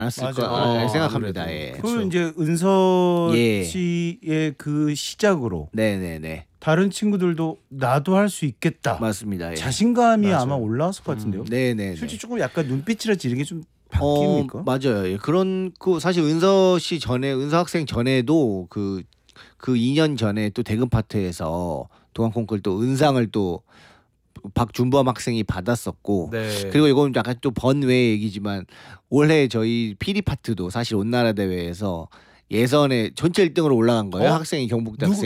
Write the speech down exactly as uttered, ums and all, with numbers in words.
않았을 맞아. 거 아, 생각합니다. 아무래도. 예. 그리고 이제 은서 예. 씨의 그 시작으로 네네네. 다른 친구들도 나도 할 수 있겠다. 맞습니다. 예. 자신감이 맞아요. 아마 올라왔을 것 같은데요. 음, 네네네. 솔직히 조금 약간 눈빛이라든지 이런 게 좀 어, 바뀝니까? 맞아요. 예. 그런 그 사실 은서 씨 전에 은서 학생 전에도 그 그 이 년 전에 또 대금 파트에서 동안 콩쿨 또 은상을 또 박준범 학생이 받았었고 네. 그리고 이건 약간 또 번외 얘기지만 올해 저희 피리 파트도 사실 온나라 대회에서 예선에 전체 일 등으로 올라간 거예요. 어? 학생이 경북대 누구- 학생.